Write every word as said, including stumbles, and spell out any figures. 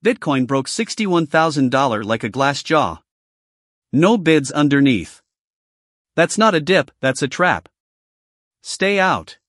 Bitcoin broke sixty-one thousand dollars like a glass jaw. No bids underneath. That's not a dip, that's a trap. Stay out.